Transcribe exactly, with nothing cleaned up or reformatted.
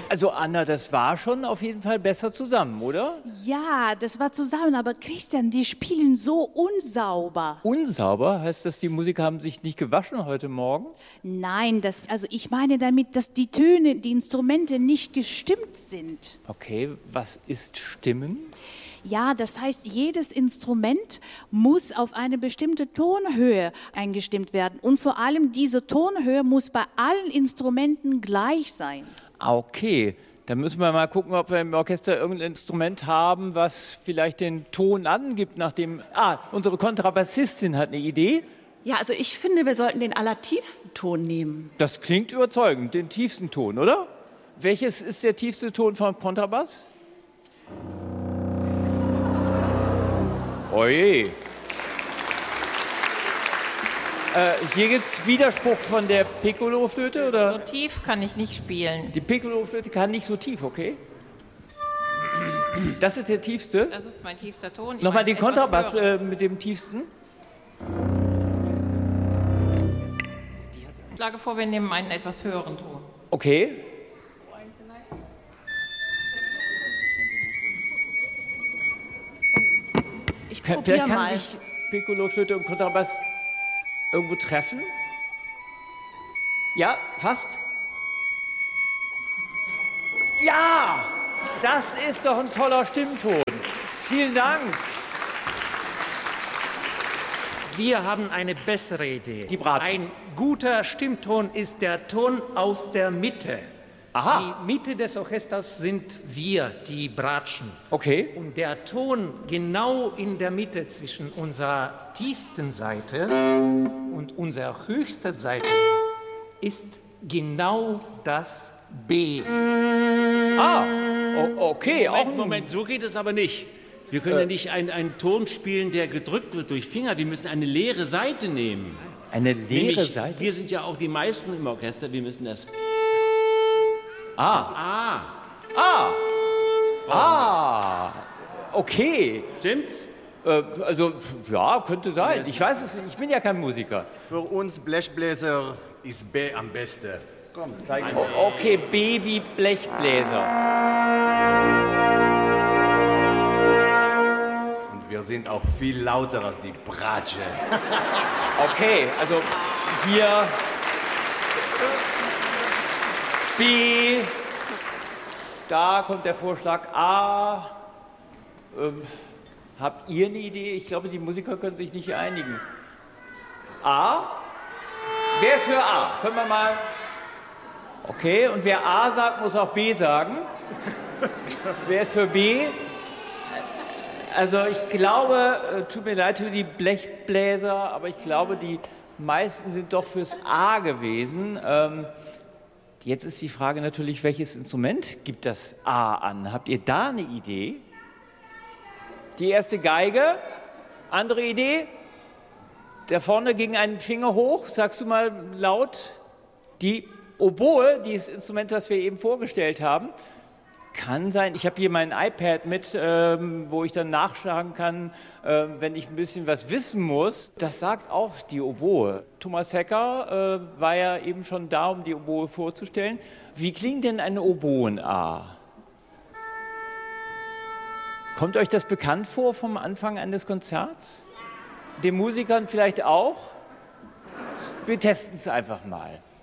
Also Anna, das war schon auf jeden Fall besser zusammen, oder? Ja, das war zusammen, aber Christian, die spielen so unsauber. Unsauber? Heißt das, die Musiker haben sich nicht gewaschen heute Morgen? Nein, das, also ich meine damit, dass die Töne, die Instrumente nicht gestimmt sind. Okay, was ist Stimmen? Ja, das heißt, jedes Instrument muss auf eine bestimmte Tonhöhe eingestimmt werden. Und vor allem diese Tonhöhe muss bei allen Instrumenten gleich sein. Okay, dann müssen wir mal gucken, ob wir im Orchester irgendein Instrument haben, was vielleicht den Ton angibt, nachdem... Ah, unsere Kontrabassistin hat eine Idee. Ja, also ich finde, wir sollten den allertiefsten Ton nehmen. Das klingt überzeugend, den tiefsten Ton, oder? Welches ist der tiefste Ton vom Kontrabass? Oje. Äh, hier gibt es Widerspruch von der Piccolo-Flöte, oder? So tief kann ich nicht spielen. Die Piccolo-Flöte kann nicht so tief, okay? Das ist der tiefste? Das ist mein tiefster Ton. Ich Nochmal meine, den Kontrabass äh, mit dem tiefsten. Ich schlage vor, wir nehmen einen etwas höheren Ton. Okay. Ich Kann, probiere vielleicht kann mal. sich Piccolo-Flöte und Kontrabass irgendwo treffen? Ja, fast. Ja, das ist doch ein toller Stimmton. Vielen Dank. Wir haben eine bessere Idee. Die Bratsche. Ein guter Stimmton ist der Ton aus der Mitte. Aha. Die Mitte des Orchesters sind wir, die Bratschen. Okay. Und der Ton genau in der Mitte zwischen unserer tiefsten Seite und unserer höchsten Seite ist genau das B. Ah, o- okay. Auch Moment, ein- Moment, so geht es aber nicht. Wir können ja nicht einen, einen Ton spielen, der gedrückt wird durch Finger. Wir müssen eine leere Seite nehmen. Eine leere Nämlich, Seite? wir sind ja auch die meisten im Orchester, wir müssen das... Ah. Ah, Ah. Ah. Okay. stimmt's? Äh, also, ja, könnte sein. Ich weiß es nicht. Ich bin ja kein Musiker. Für uns Blechbläser ist B am besten. Komm, zeig mir. O- Okay, B wie Blechbläser. Und wir sind auch viel lauter als die Bratsche. Okay, also hier B, da kommt der Vorschlag A. Ähm, habt ihr eine Idee? Ich glaube, die Musiker können sich nicht einigen. A? Wer ist für A? Können wir mal... Okay, und wer A sagt, muss auch B sagen. Wer ist für B? Also ich glaube, äh, tut mir leid für die Blechbläser, aber ich glaube, die meisten sind doch fürs A gewesen. Ähm, jetzt ist die Frage natürlich, welches Instrument gibt das A an? Habt ihr da eine Idee? Die erste Geige, andere Idee? Da vorne ging ein Finger hoch, sagst du mal laut. Die Oboe, dieses Instrument, das wir eben vorgestellt haben, kann sein. Ich habe hier mein iPad mit, ähm, wo ich dann nachschlagen kann, äh, wenn ich ein bisschen was wissen muss. Das sagt auch die Oboe. Thomas Hecker äh, war ja eben schon da, um die Oboe vorzustellen. Wie klingt denn eine Oboen-A? Kommt euch das bekannt vor vom Anfang eines Konzerts? Den Musikern vielleicht auch? Wir testen es einfach mal.